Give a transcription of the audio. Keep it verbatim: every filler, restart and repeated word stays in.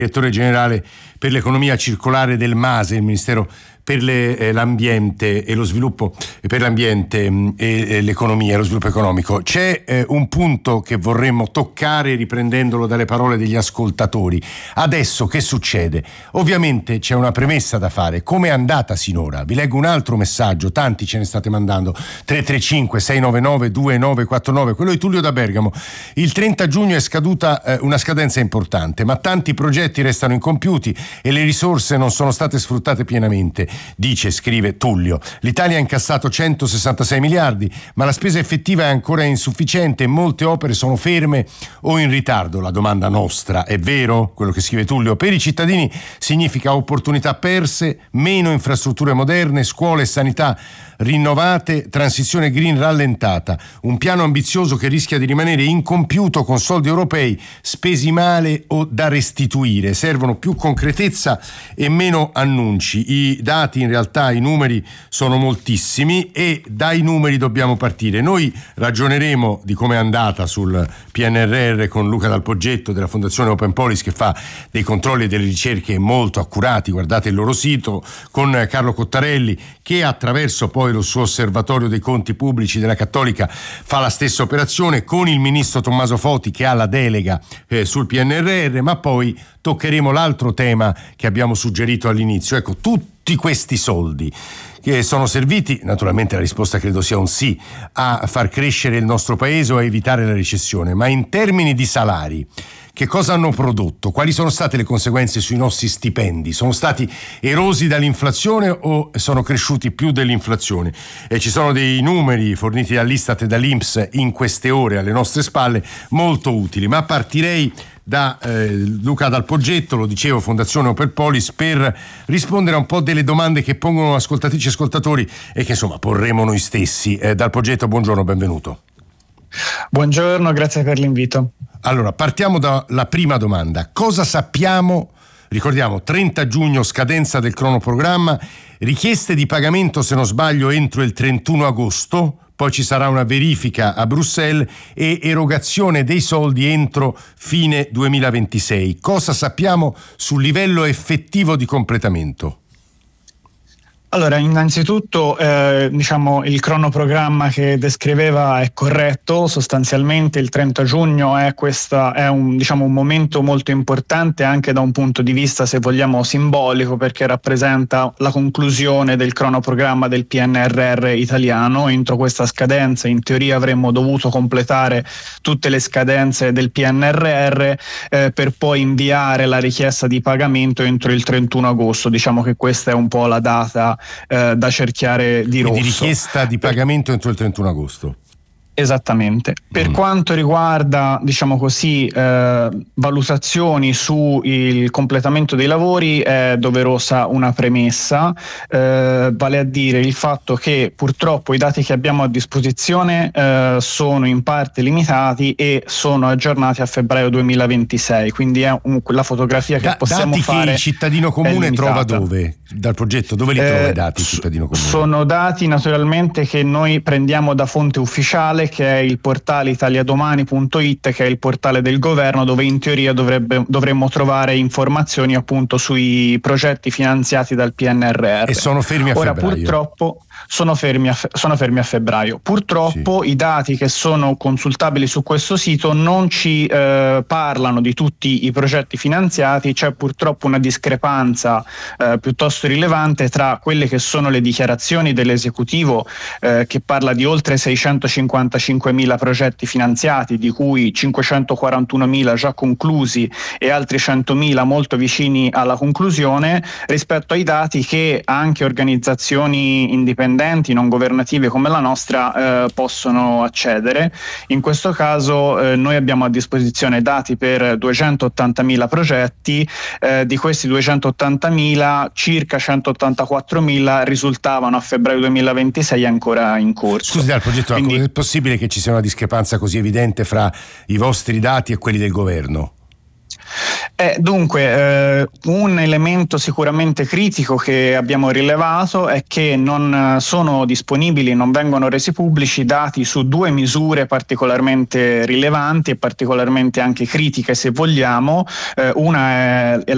direttore generale per l'economia circolare del MASE, il Ministero per le, eh, l'ambiente e lo sviluppo, per l'ambiente mh, e, e l'economia e lo sviluppo economico. C'è eh, un punto che vorremmo toccare riprendendolo dalle parole degli ascoltatori. Adesso che succede? Ovviamente c'è una premessa da fare. Come è andata sinora? Vi leggo un altro messaggio, tanti ce ne state mandando. tre tre cinque sei nove nove due nove quattro nove, quello di Tullio da Bergamo. Il trenta giugno è scaduta eh, una scadenza importante, ma tanti progetti restano incompiuti e le risorse non sono state sfruttate pienamente. Dice, scrive Tullio, l'Italia ha incassato centosessantasei miliardi, ma la spesa effettiva è ancora insufficiente e molte opere sono ferme o in ritardo. La domanda nostra, è vero quello che scrive Tullio? Per i cittadini significa opportunità perse, meno infrastrutture moderne, scuole e sanità rinnovate, transizione green rallentata, un piano ambizioso che rischia di rimanere incompiuto con soldi europei spesi male o da restituire. Servono più concretezza e meno annunci. I dati, in realtà i numeri sono moltissimi e dai numeri dobbiamo partire. Noi ragioneremo di come è andata sul P N R R con Luca Dal Poggetto della Fondazione Open Polis, che fa dei controlli e delle ricerche molto accurati, guardate il loro sito, con Carlo Cottarelli che attraverso poi lo suo osservatorio dei conti pubblici della Cattolica fa la stessa operazione, con il ministro Tommaso Foti che ha la delega eh, sul P N R R, ma poi toccheremo l'altro tema che abbiamo suggerito all'inizio. Ecco, tutti questi soldi che sono serviti, naturalmente la risposta credo sia un sì, a far crescere il nostro paese o a evitare la recessione, ma in termini di salari che cosa hanno prodotto? Quali sono state le conseguenze sui nostri stipendi? Sono stati erosi dall'inflazione o sono cresciuti più dell'inflazione? E ci sono dei numeri forniti dall'Istat e dall'I N P S in queste ore alle nostre spalle molto utili, ma partirei da eh, Luca Dal Poggetto, lo dicevo, Fondazione Open Polis, per rispondere a un po' delle domande che pongono ascoltatrici e ascoltatori e che insomma porremo noi stessi. eh, Dal Poggetto, buongiorno, benvenuto. Buongiorno, grazie per l'invito. Allora, partiamo dalla prima domanda. Cosa sappiamo? Ricordiamo, trenta giugno scadenza del cronoprogramma, richieste di pagamento se non sbaglio entro il trentuno agosto, poi ci sarà una verifica a Bruxelles e erogazione dei soldi entro fine duemilaventisei. Cosa sappiamo sul livello effettivo di completamento? Allora, innanzitutto eh, diciamo il cronoprogramma che descriveva è corretto. Sostanzialmente il trenta giugno è, questa, è un, diciamo, un momento molto importante anche da un punto di vista, se vogliamo, simbolico, perché rappresenta la conclusione del cronoprogramma del P N R R italiano. Entro questa scadenza in teoria avremmo dovuto completare tutte le scadenze del P N R R eh, per poi inviare la richiesta di pagamento entro il trentuno agosto. Diciamo che questa è un po' la data Eh, da cerchiare di rosso. E di richiesta di pagamento entro il trentuno agosto. Esattamente. Per mm. quanto riguarda, diciamo così, eh, valutazioni sul completamento dei lavori, è doverosa una premessa, eh, vale a dire il fatto che purtroppo i dati che abbiamo a disposizione eh, sono in parte limitati e sono aggiornati a febbraio duemilaventisei, quindi è un, la fotografia che da, possiamo dati fare. Che il cittadino comune trova dove? Dal progetto, dove li eh, trova i dati il cittadino comune? Sono dati naturalmente che noi prendiamo da fonte ufficiale, che è il portale italiadomani punto it, che è il portale del governo, dove in teoria dovrebbe, dovremmo trovare informazioni appunto sui progetti finanziati dal P N R R. E sono fermi a Ora, febbraio. Purtroppo sono fermi a, fe- sono fermi a febbraio. Purtroppo sì. I dati che sono consultabili su questo sito non ci eh, parlano di tutti i progetti finanziati. C'è purtroppo una discrepanza eh, piuttosto rilevante tra quelle che sono le dichiarazioni dell'esecutivo, eh, che parla di oltre seicentocinquantacinquemila progetti finanziati, di cui cinquecentoquarantunomila già conclusi e altri centomila molto vicini alla conclusione, rispetto ai dati che anche organizzazioni indipendenti, non governative come la nostra, eh, possono accedere. In questo caso eh, noi abbiamo a disposizione dati per duecentottantamila progetti, eh, di questi duecentottantamila circa centottantaquattromila risultavano a febbraio duemilaventisei ancora in corso. Scusi, Dal Poggetto, quindi è possibile che ci sia una discrepanza così evidente fra i vostri dati e quelli del governo? Eh, dunque, eh, un elemento sicuramente critico che abbiamo rilevato è che non sono disponibili, non vengono resi pubblici dati su due misure particolarmente rilevanti e particolarmente anche critiche, se vogliamo. Eh, una è